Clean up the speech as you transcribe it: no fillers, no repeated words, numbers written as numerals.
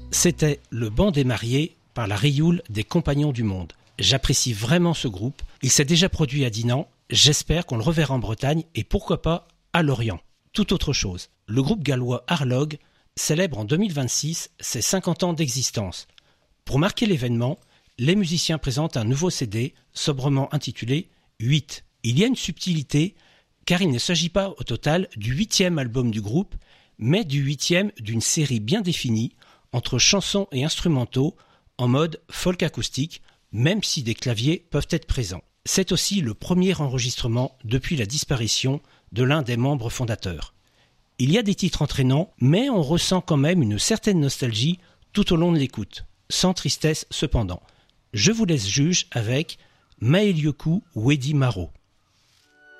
C'était Le Banc des Mariés par la Rioule des Compagnons du Monde. J'apprécie vraiment ce groupe. Il s'est déjà produit à Dinan. J'espère qu'on le reverra en Bretagne et pourquoi pas à Lorient. Tout autre chose. Le groupe gallois Arlog célèbre en 2026 ses 50 ans d'existence. Pour marquer l'événement, les musiciens présentent un nouveau CD sobrement intitulé 8. Il y a une subtilité car il ne s'agit pas au total du 8e album du groupe, mais du 8e d'une série bien définie entre chansons et instrumentaux en mode folk acoustique, même si des claviers peuvent être présents. C'est aussi le premier enregistrement depuis la disparition de l'un des membres fondateurs. Il y a des titres entraînants, mais on ressent quand même une certaine nostalgie tout au long de l'écoute, sans tristesse cependant. Je vous laisse juge avec Maelioku Wedi Maro.